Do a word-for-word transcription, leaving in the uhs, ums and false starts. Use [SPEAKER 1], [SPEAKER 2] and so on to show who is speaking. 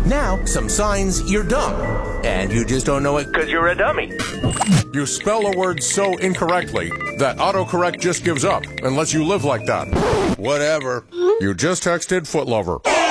[SPEAKER 1] Now, some signs you're dumb. And you just don't know it because you're a dummy.
[SPEAKER 2] You spell a word so incorrectly that autocorrect just gives up and lets you live like that. Whatever. You just texted footlover.